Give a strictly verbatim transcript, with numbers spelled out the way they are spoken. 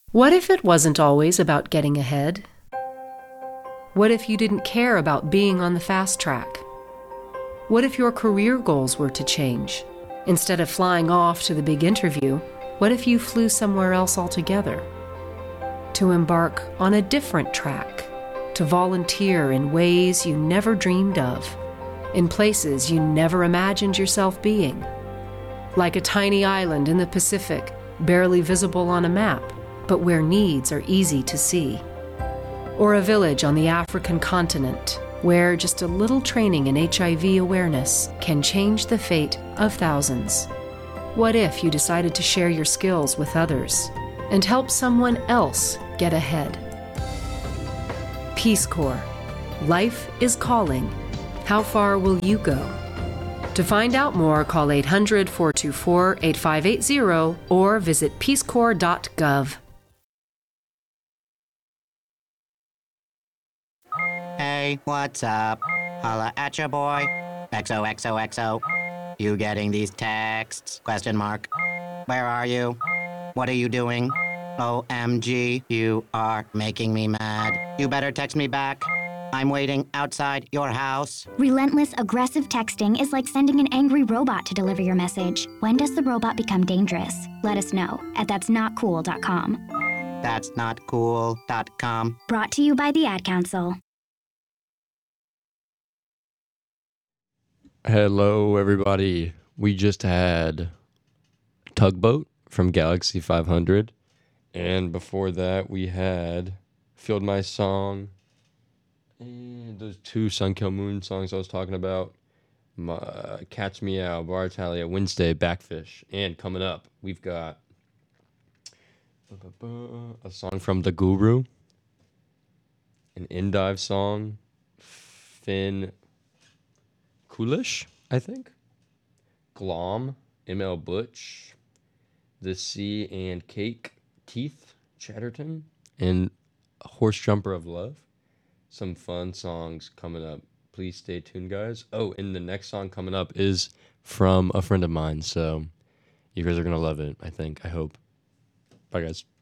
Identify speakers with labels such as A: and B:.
A: What if it wasn't always about getting ahead? What if you didn't care about being on the fast track? What if your career goals were to change? Instead of flying off to the big interview, what if you flew somewhere else altogether? To embark on a different track, to volunteer in ways you never dreamed of, in places you never imagined yourself being. Like a tiny island in the Pacific, barely visible on a map, but where needs are easy to see. Or a village on the African continent, where just a little training in H I V awareness can change the fate of thousands. What if you decided to share your skills with others and help someone else get ahead? Peace Corps. Life is calling. How far will you go? To find out more, call eight hundred, four two four, eight five eight zero or visit peace corps dot gov.
B: Hey, what's up? Holla at ya, boy. X O X O X O. You getting these texts? Question mark. Where are you? What are you doing? O M G, you are making me mad. You better text me back. I'm waiting outside your house.
C: Relentless, aggressive texting is like sending an angry robot to deliver your message. When does the robot become dangerous? Let us know at that's not cool dot com.
B: That's not cool dot com.
C: Brought to you by the Ad Council.
D: Hello, everybody. We just had Tugboat from Galaxy five hundred. And before that, we had Filled My Song. And those two Sun Kill Moon songs I was talking about. My, Catch Me Out, Bar Italia, Wednesday, Backfish. And coming up, we've got a song from The Guru. An Endive song. Finn Coolish, I think. Glom, M L Butch, The Sea and Cake, Keith Chatterton, and Horse Jumper of Love. Some fun songs coming up. Please stay tuned, guys. Oh, and the next song coming up is from a friend of mine, so you guys are going to love it, I think. I hope. Bye, guys.